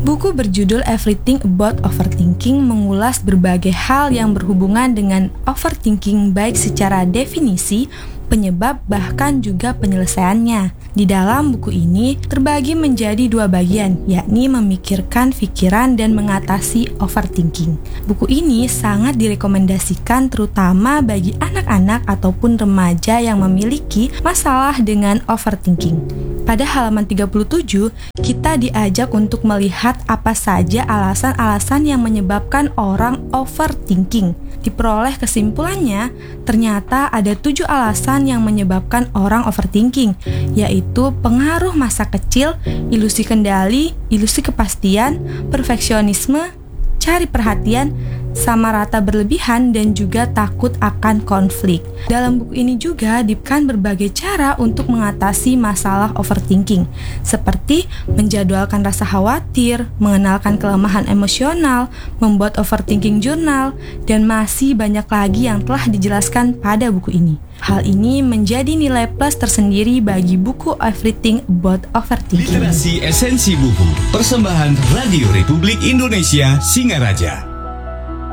Buku berjudul Everything About Overthinking mengulas berbagai hal yang berhubungan dengan overthinking baik secara definisi, penyebab, bahkan juga penyelesaiannya. Di dalam buku ini terbagi menjadi 2 bagian, yakni memikirkan pikiran dan mengatasi overthinking. Buku ini sangat direkomendasikan terutama bagi anak-anak ataupun remaja yang memiliki masalah dengan overthinking. Pada halaman 37, kita diajak untuk melihat apa saja alasan-alasan yang menyebabkan orang overthinking. Diperoleh kesimpulannya, ternyata ada 7 alasan yang menyebabkan orang overthinking, yaitu pengaruh masa kecil, ilusi kendali, ilusi kepastian, perfeksionisme, cari perhatian, sama rata berlebihan, dan juga takut akan konflik. Dalam buku ini juga diberikan berbagai cara untuk mengatasi masalah overthinking, seperti menjadwalkan rasa khawatir, mengenalkan kelemahan emosional, membuat overthinking journal, dan masih banyak lagi yang telah dijelaskan pada buku ini. Hal ini menjadi nilai plus tersendiri bagi buku Everything About Overthinking. Literasi Esensi Buku, persembahan Radio Republik Indonesia Singaraja.